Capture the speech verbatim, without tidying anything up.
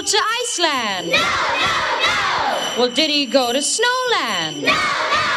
to Iceland? No, no, no! Well, did he go to Snowland? No, no!